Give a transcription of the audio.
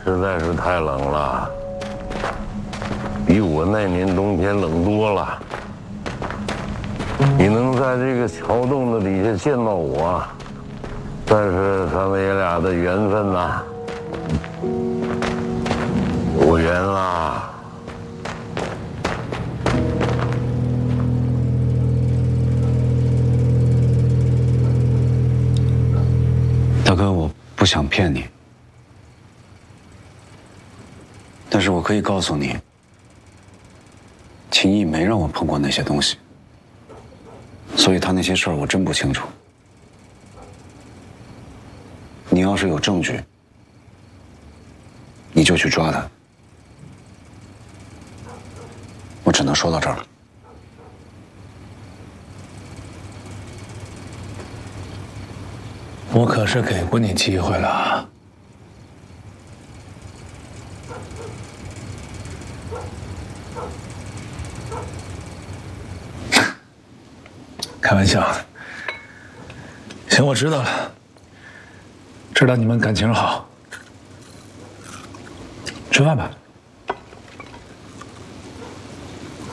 实在是太冷了，比我那年冬天冷多了。你能在这个桥洞子底下见到我，算是咱们爷俩的缘分呐，有缘啊！ 大哥，我不想骗你，但是我可以告诉你，秦毅没让我碰过那些东西，所以他那些事儿我真不清楚。你要是有证据，你就去抓他。我只能说到这儿了。 我可是给过你机会了。开玩笑的。行，我知道了，知道你们感情好。吃饭吧。